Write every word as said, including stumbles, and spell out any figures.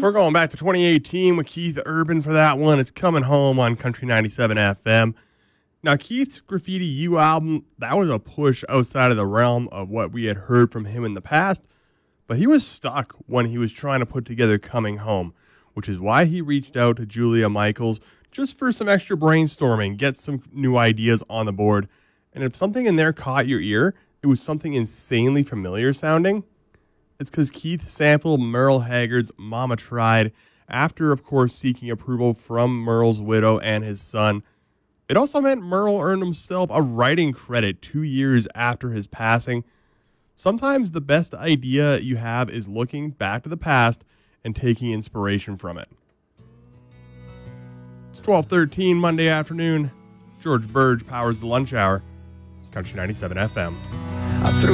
We're going back to twenty eighteen with Keith Urban for that one. It's Coming Home on Country ninety-seven F M. Now, Keith's Graffiti U album, that was a push outside of the realm of what we had heard from him in the past, but he was stuck when he was trying to put together Coming Home, which is why he reached out to Julia Michaels just for some extra brainstorming, get some new ideas on the board. And if something in there caught your ear, it was something insanely familiar sounding. It's because Keith sampled Merle Haggard's Mama Tried after, of course, seeking approval from Merle's widow and his son. It also meant Merle earned himself a writing credit two years after his passing. Sometimes the best idea you have is looking back to the past and taking inspiration from it. It's twelve thirteen Monday afternoon. George Burge powers the lunch hour. Country ninety-seven F M.